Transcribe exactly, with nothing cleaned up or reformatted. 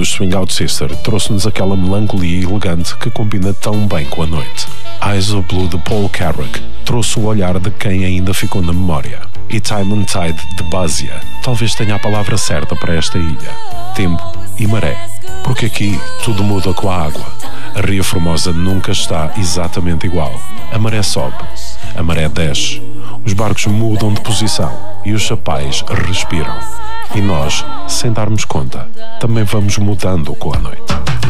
dos Swing Out Sister trouxe-nos aquela melancolia elegante que combina tão bem com a noite. Eyes of Blue de Paul Carrack trouxe o olhar de quem ainda ficou na memória. E Time and Tide de Basia talvez tenha a palavra certa para esta ilha. Tempo e maré. Porque aqui tudo muda com a água. A Ria Formosa nunca está exatamente igual. A maré sobe, a maré desce, os barcos mudam de posição e os chapéus respiram. E nós, sem darmos conta, também vamos mudando com a noite.